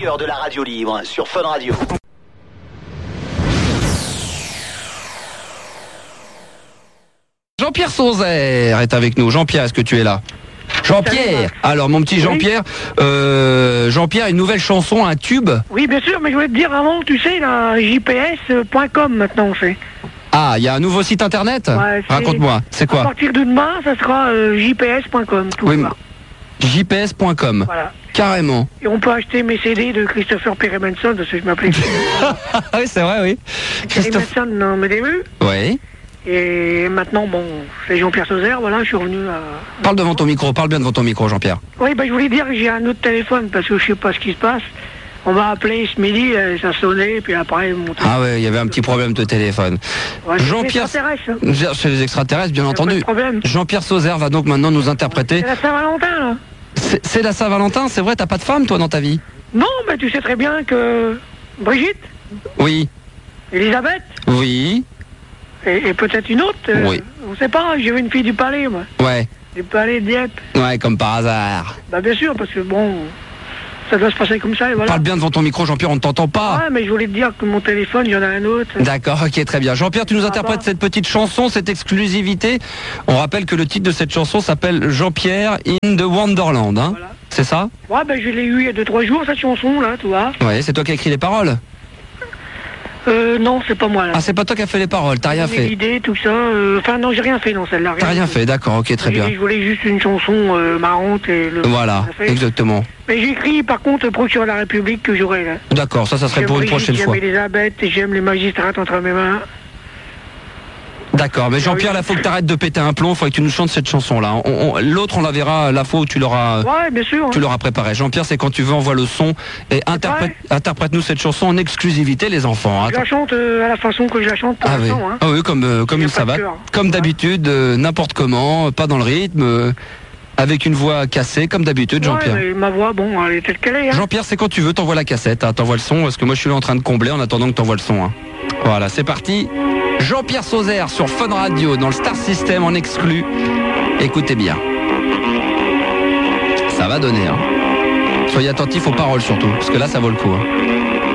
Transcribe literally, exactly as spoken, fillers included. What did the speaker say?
meilleur de la radio libre sur Fun Radio. Jean-Pierre Sauzère est avec nous. Jean-Pierre, est-ce que tu es là? Jean-Pierre, alors mon petit Jean-Pierre, euh, Jean-Pierre, une nouvelle chanson, un tube? Oui, bien sûr, mais je voulais te dire avant, tu sais, la J P S point com maintenant on fait. Ah, il y a un nouveau site internet? Ouais, Raconte-moi, c'est quoi? À partir de demain, ça sera euh, J P S point com. Oui, J P S point com. Voilà. Carrément. Et on peut acheter mes C D de Christopher Perry Manson, parce que je m'appelais. Oui, c'est vrai, oui. Perry Manson dans mes débuts. Oui. Et maintenant, bon, c'est Jean-Pierre Sauzère, voilà, je suis revenu à... Parle devant ton micro, parle bien devant ton micro, Jean-Pierre. Oui, bah, je voulais dire que j'ai un autre téléphone, parce que je sais pas ce qui se passe. On m'a appelé ce midi, ça sonnait, puis après... Mon ah ouais, il y avait un petit problème de téléphone. Ouais, Jean-Pierre... Hein. Chez les extraterrestres, bien entendu. Jean-Pierre Sauzère va donc maintenant nous interpréter... C'est la Saint-Valentin, là. C'est la Saint-Valentin, c'est vrai, t'as pas de femme, toi, dans ta vie? Non, mais tu sais très bien que... Brigitte? Oui. Elisabeth? Oui. Et, et peut-être une autre? euh, Oui. On sait pas, j'ai vu une fille du Palais, moi. Ouais. Du Palais de Dieppe. Ouais, comme par hasard. Bah bien sûr, parce que bon... Ça doit se passer comme ça et voilà. Parle bien devant ton micro, Jean-Pierre, on ne t'entend pas. Ouais, mais je voulais te dire que mon téléphone, il y en a un autre. D'accord, ok, très bien. Jean-Pierre, tu nous interprètes cette petite chanson, cette exclusivité. On rappelle que le titre de cette chanson s'appelle Jean-Pierre in the Wonderland, hein. Voilà. C'est ça? Ouais, ben je l'ai eu il y a deux trois jours, cette chanson, là, tu vois. Ouais, c'est toi qui as écrit les paroles? Euh, non, c'est pas moi, là. Ah, c'est pas toi qui as fait les paroles, t'as rien fait? L'idée, tout ça, euh... enfin, non, j'ai rien fait dans celle-là. T'as rien fait, d'accord, ok, très bien. Je voulais juste une chanson euh, marrante et le... Voilà, exactement. Mais j'ai écrit, par contre, procureur de la République que j'aurai, là. D'accord, ça, ça serait pour une prochaine fois. J'aime Elisabeth et j'aime les magistrats entre mes mains. D'accord, mais Jean-Pierre, là, faut que t'arrêtes de péter un plomb, faut que tu nous chantes cette chanson-là. L'autre, on la verra la fois où tu l'auras ouais, bien sûr, tu hein. l'auras préparé. Jean-Pierre, c'est quand tu veux, envoie le son et interprète, interprète-nous cette chanson en exclusivité, les enfants. Je la chante euh, à la façon que je la chante pour ah, oui. hein. Ah oui, comme, euh, comme une savate. Comme d'habitude, euh, n'importe comment, pas dans le rythme, euh, avec une voix cassée, comme d'habitude, ouais, Jean-Pierre. Ma voix, bon, elle est telle qu'elle est. Hein. Jean-Pierre, c'est quand tu veux, t'envoies la cassette, hein, t'envoies le son, parce que moi je suis là en train de combler en attendant que t'envoies le son. Hein. Voilà, c'est parti. Jean-Pierre Sauzère sur Fun Radio, dans le Star System en exclu. Écoutez bien. Ça va donner, hein. Soyez attentifs aux paroles surtout, parce que là ça vaut le coup. Hein.